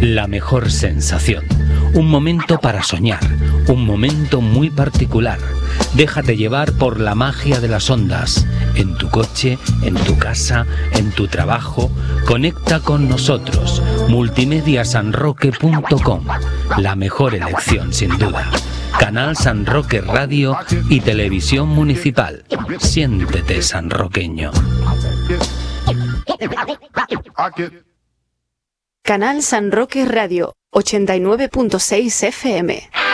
la mejor sensación. Un momento para soñar, un momento muy particular. Déjate llevar por la magia de las ondas. En tu coche, en tu casa, en tu trabajo. Conecta con nosotros. Multimediasanroque.com. La mejor elección, sin duda. Canal San Roque Radio y Televisión Municipal. Siéntete sanroqueño. Canal San Roque Radio, 89.6 FM.